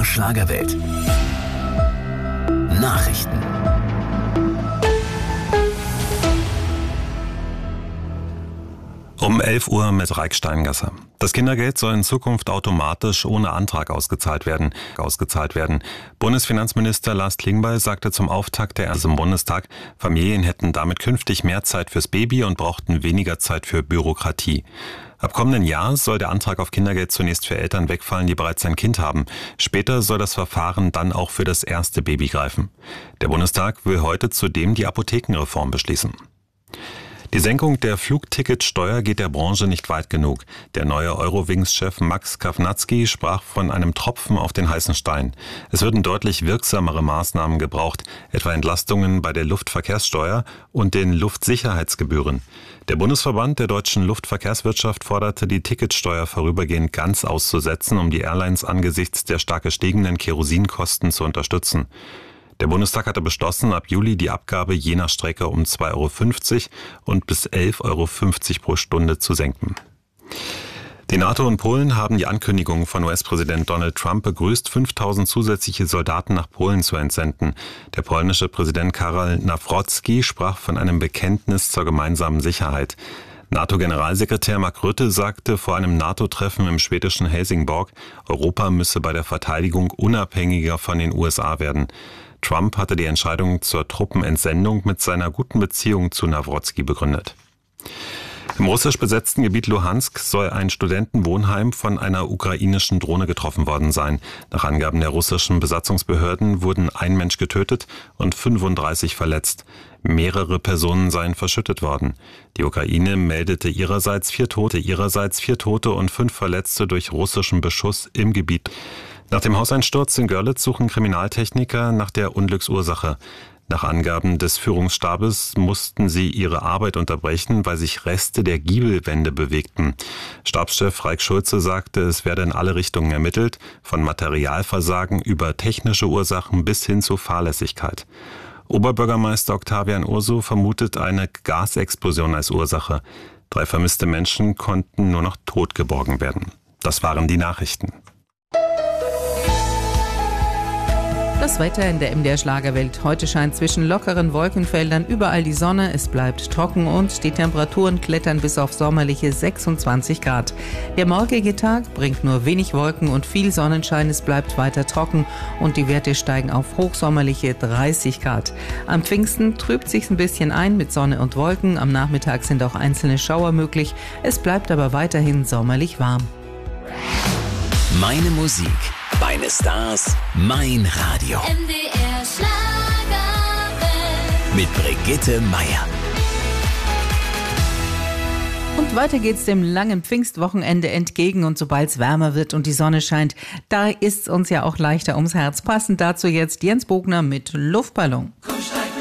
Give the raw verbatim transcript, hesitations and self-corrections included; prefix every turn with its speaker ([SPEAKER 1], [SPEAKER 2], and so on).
[SPEAKER 1] der Schlagerwelt. Nachrichten.
[SPEAKER 2] Um elf Uhr mit Reik Steingasser. Das Kindergeld soll in Zukunft automatisch ohne Antrag ausgezahlt werden. ausgezahlt werden. Bundesfinanzminister Lars Klingbeil sagte zum Auftakt der Ersten im Bundestag, Familien hätten damit künftig mehr Zeit fürs Baby und brauchten weniger Zeit für Bürokratie. Ab kommenden Jahr soll der Antrag auf Kindergeld zunächst für Eltern wegfallen, die bereits ein Kind haben. Später soll das Verfahren dann auch für das erste Baby greifen. Der Bundestag will heute zudem die Apothekenreform beschließen. Die Senkung der Flugticketsteuer geht der Branche nicht weit genug. Der neue Eurowings-Chef Max Kavnatzky sprach von einem Tropfen auf den heißen Stein. Es würden deutlich wirksamere Maßnahmen gebraucht, etwa Entlastungen bei der Luftverkehrssteuer und den Luftsicherheitsgebühren. Der Bundesverband der deutschen Luftverkehrswirtschaft forderte, die Ticketsteuer vorübergehend ganz auszusetzen, um die Airlines angesichts der stark gestiegenen Kerosinkosten zu unterstützen. Der Bundestag hatte beschlossen, ab Juli die Abgabe je nach Strecke um zwei Euro fünfzig und bis elf Euro fünfzig pro Stunde zu senken. Die NATO und Polen haben die Ankündigung von U S-Präsident Donald Trump begrüßt, fünftausend zusätzliche Soldaten nach Polen zu entsenden. Der polnische Präsident Karol Nawrocki sprach von einem Bekenntnis zur gemeinsamen Sicherheit. NATO-Generalsekretär Mark Rutte sagte vor einem NATO-Treffen im schwedischen Helsingborg, Europa müsse bei der Verteidigung unabhängiger von den U S A werden. Trump hatte die Entscheidung zur Truppenentsendung mit seiner guten Beziehung zu Nawrocki begründet. Im russisch besetzten Gebiet Luhansk soll ein Studentenwohnheim von einer ukrainischen Drohne getroffen worden sein. Nach Angaben der russischen Besatzungsbehörden wurden ein Mensch getötet und fünfunddreißig verletzt. Mehrere Personen seien verschüttet worden. Die Ukraine meldete ihrerseits vier Tote, ihrerseits vier Tote und fünf Verletzte durch russischen Beschuss im Gebiet. Nach dem Hauseinsturz in Görlitz suchen Kriminaltechniker nach der Unglücksursache. Nach Angaben des Führungsstabes mussten sie ihre Arbeit unterbrechen, weil sich Reste der Giebelwände bewegten. Stabschef Raik Schulze sagte, es werde in alle Richtungen ermittelt, von Materialversagen über technische Ursachen bis hin zu Fahrlässigkeit. Oberbürgermeister Octavian Urso vermutet eine Gasexplosion als Ursache. Drei vermisste Menschen konnten nur noch tot geborgen werden. Das waren die Nachrichten.
[SPEAKER 3] Das Wetter in der M D R Schlagerwelt. Heute scheint zwischen lockeren Wolkenfeldern überall die Sonne. Es bleibt trocken und die Temperaturen klettern bis auf sommerliche sechsundzwanzig Grad. Der morgige Tag bringt nur wenig Wolken und viel Sonnenschein. Es bleibt weiter trocken und die Werte steigen auf hochsommerliche dreißig Grad. Am Pfingsten trübt sich's ein bisschen ein mit Sonne und Wolken. Am Nachmittag sind auch einzelne Schauer möglich. Es bleibt aber weiterhin sommerlich warm.
[SPEAKER 1] Meine Musik, meine Stars, mein Radio.
[SPEAKER 4] M D R Schlagerwelt.
[SPEAKER 1] Mit Brigitte Meier.
[SPEAKER 3] Und weiter geht's dem langen Pfingstwochenende entgegen und sobald es wärmer wird und die Sonne scheint, da ist's uns ja auch leichter ums Herz. Passend dazu jetzt Jens Bogner mit Luftballon.
[SPEAKER 4] Komm,